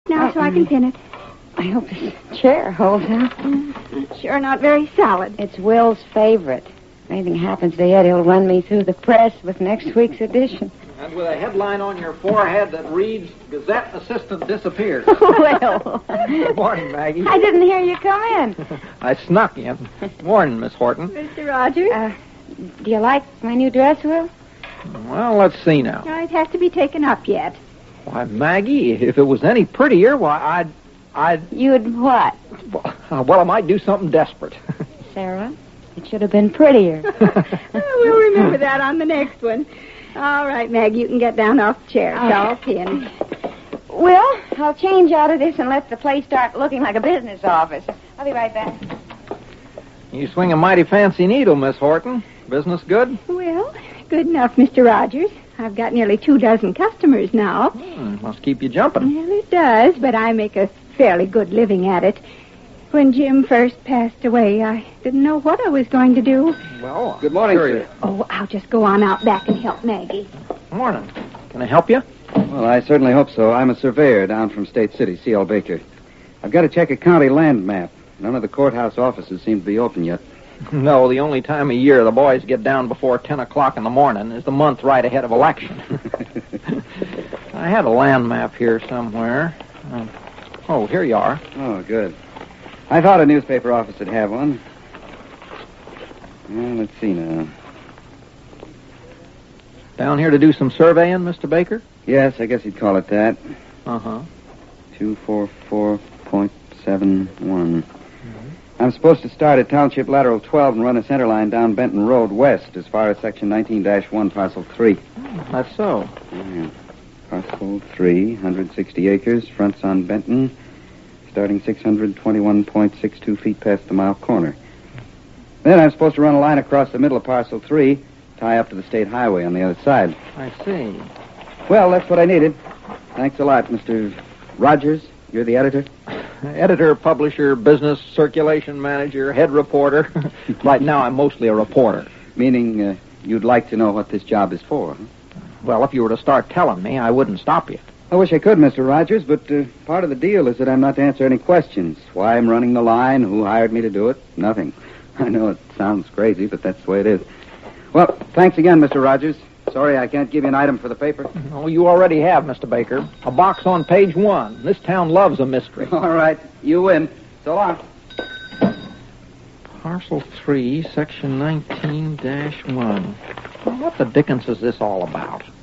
now so I can pin it. I hope this chair holds up. Sure not very solid. It's Will's favorite. If anything happens to it, he'll run me through the press with next week's edition. And with a headline on your forehead that reads, Gazette Assistant Disappears. Well. Good morning, Maggie. I didn't hear you come in. I snuck in. Morning, Miss Horton. Mr. Rogers? Do you like my new dress, Will? Well, let's see now. It has to be taken up yet. Why, Maggie, if it was any prettier, why, I'd... You'd what? Well, I might do something desperate. Sarah, it should have been prettier. We'll remember that on the next one. All right, Maggie, you can get down off the chair. It's all pinned. Will, I'll change out of this and let the place start looking like a business office. I'll be right back. You swing a mighty fancy needle, Miss Horton. Business good? Well, good enough, Mr. Rogers. I've got nearly 24 customers now. Must keep you jumping. Well, it does, but I make a fairly good living at it. When Jim first passed away, I didn't know what I was going to do. Well, good morning, sir. Oh, I'll just go on out back and help Maggie. Morning. Can I help you? Well, I certainly hope so. I'm a surveyor down from State City, C.L. Baker. I've got to check a county land map. None of the courthouse offices seem to be open yet. No, the only time of year the boys get down before 10 o'clock in the morning is the month right ahead of election. I had a land map here somewhere. Here you are. Oh, good. I thought a newspaper office would have one. Well, let's see now. Down here to do some surveying, Mr. Baker? Yes, I guess you'd call it that. Uh-huh. 244.71. I'm supposed to start at Township Lateral 12 and run a center line down Benton Road west as far as Section 19-1, Parcel 3. That's so. Yeah. Parcel 3, 160 acres, fronts on Benton, starting 621.62 feet past the mile corner. Then I'm supposed to run a line across the middle of Parcel 3, tie up to the state highway on the other side. I see. Well, that's what I needed. Thanks a lot, Mr. Rogers. You're the editor? Editor, publisher, business, circulation manager, head reporter. Right now, I'm mostly a reporter. Meaning you'd like to know what this job is for, huh? Well, if you were to start telling me, I wouldn't stop you. I wish I could, Mr. Rogers, but part of the deal is that I'm not to answer any questions. Why I'm running the line, who hired me to do it, nothing. I know it sounds crazy, but that's the way it is. Well, thanks again, Mr. Rogers. Sorry I can't give you an item for the paper. Oh, you already have, Mr. Baker. A box on page 1. This town loves a mystery. All right, you win. So long. Parcel 3, Section 19-1. Well, what the dickens is this all about?